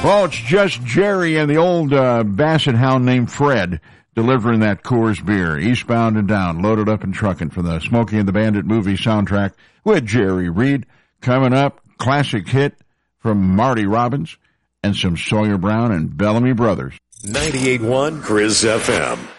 Well, it's just Jerry and the old basset hound named Fred delivering that Coors beer, eastbound and down, loaded up and trucking for the Smokey and the Bandit movie soundtrack with Jerry Reed. Coming up, classic hit from Marty Robbins and some Sawyer Brown and Bellamy Brothers. 98.1 Grizz FM.